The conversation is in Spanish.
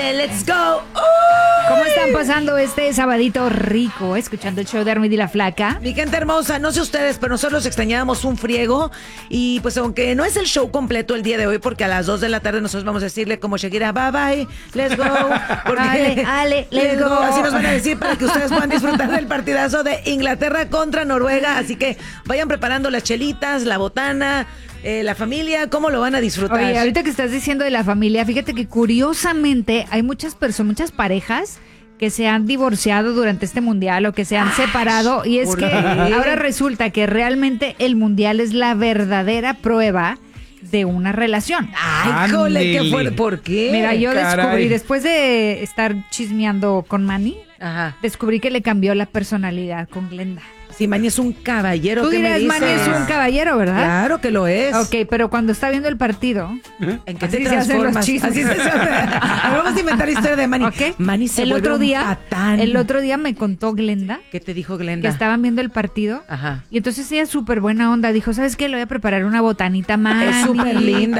let's go. ¿Cómo están pasando este sabadito rico? Escuchando el show de Armida y la Flaca. Mi gente hermosa, no sé ustedes, pero nosotros extrañábamos un friego. Y pues aunque no es el show completo el día de hoy, porque a las 2 de la tarde nosotros vamos a decirle como Shakira, bye bye, let's go. Porque, let's go. Así nos van a decir para que ustedes puedan disfrutar del partidazo de Inglaterra contra Noruega. Así que vayan preparando las chelitas, la botana, la familia, ¿cómo lo van a disfrutar? Oye, ahorita que estás diciendo de la familia, fíjate que curiosamente hay muchas personas, muchas parejas que se han divorciado durante este mundial o que se han separado, y es que ahora resulta que realmente el mundial es la verdadera prueba de una relación. Ay, jole, qué fuerte. ¿Por qué? Mira, yo descubrí, después de estar chismeando con Manny, descubrí que le cambió la personalidad con Glenda. Sí, Manny es un caballero. Tú dirás, Manny es un caballero, ¿verdad? Claro que lo es. Ok, pero cuando está viendo el partido, ¿en qué así te se hacen los transformas? chismes. Así se hace. Vamos a inventar la historia de Manny. Okay. Manny se vuelve un patán. El otro día me contó Glenda. ¿Qué te dijo Glenda? Que estaban viendo el partido. Ajá. Y entonces ella súper buena onda dijo, ¿sabes qué? Le voy a preparar una botanita más. Es súper linda.